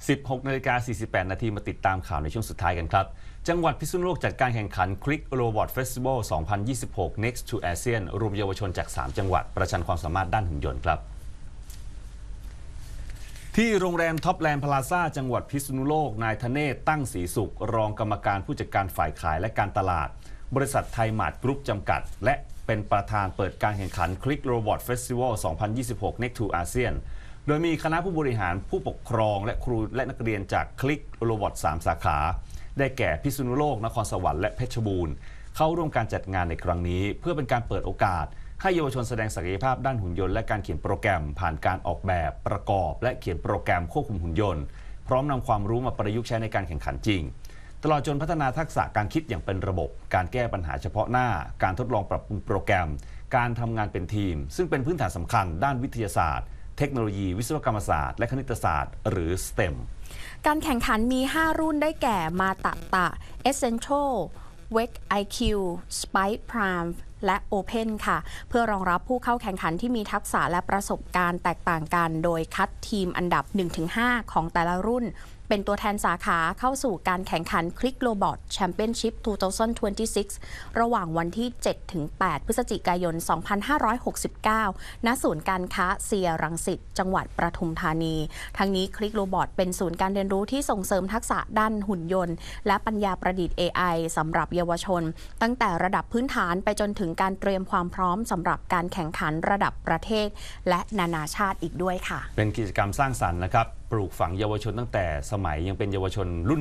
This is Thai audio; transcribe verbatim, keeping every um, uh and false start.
สิบหกนาฬิกาสี่สิบแปดนาทีมาติดตามข่าวในช่วงสุดท้ายกันครับจังหวัดพิษณุโลกจัดการแข่งขัน Click Robot Festival สองพันยี่สิบหก Next to ASEAN รวมเยาวชนจากสามจังหวัดประชันความสามารถด้านหุ่นยนต์ครับที่โรงแรมท็อปแลนด์พลาซ่าจังหวัดพิษณุโลกนายธเนศตั้งศรีสุขรองกรรมการผู้จัดการฝ่ายขายและการตลาดบริษัทไทยมาร์ทกรุ๊ปจำกัดและเป็นประธานเปิดการแข่งขัน Click Robot Festival สองพันยี่สิบหก Next to ASEAN โดยมีคณะผู้บริหารผู้ปกครองและครูและนักเรียนจาก Click Robot สาม สาขาได้แก่พิษณุโลกนครสวรรค์และเพชรบูรณ์เข้าร่วมการจัดงานในครั้งนี้เพื่อเป็นการเปิดโอกาสให้เยาวชนแสดงศักยภาพด้านหุ่นยนต์และการเขียนโปรแกรมผ่านการออกแบบประกอบและเขียนโปรแกรมควบคุมหุ่นยนต์พร้อมนำความรู้มาประยุกต์ใช้ในการแข่งขันจริงตลอดจนพัฒนาทักษะการคิดอย่างเป็นระบบการแก้ปัญหาเฉพาะหน้าการทดลองปรับปรุงโปรแกรมการทำงานเป็นทีมซึ่งเป็นพื้นฐานสำคัญด้านวิทยาศาสตร์เทคโนโลยีวิศวกรรมศาสตร์และคณิตศาสตร์หรือ สเต็มการแข่งขันมีห้ารุ่นได้แก่มาตะตะ Essential Wake ไอ คิว Spike Prime และ Open ค่ะเพื่อรองรับผู้เข้าแข่งขันที่มีทักษะและประสบการณ์แตกต่างกันโดยคัดทีมอันดับ หนึ่งถึงห้า ของแต่ละรุ่นเป็นตัวแทนสาขาเข้าสู่การแข่งขัน Click Robot Championship สองพันยี่สิบหก ระหว่างวันที่ เจ็ดถึงแปด พฤศจิกายน สองพันห้าร้อยหกสิบเก้า ณ ศูนย์การค้าเซียรังสิต จังหวัดปทุมธานี ทั้งนี้ Click Robot เป็นศูนย์การเรียนรู้ที่ส่งเสริมทักษะด้านหุ่นยนต์และปัญญาประดิษฐ์ เอ ไอ สำหรับเยาวชนตั้งแต่ระดับพื้นฐานไปจนถึงการเตรียมความพร้อมสำหรับการแข่งขันระดับประเทศและนานาชาติอีกด้วยค่ะเป็นกิจกรรมสร้างสรรค์นะครับปลูกฝังเยาวชนตั้งแต่สมัยยังเป็นเยาวชนรุ่น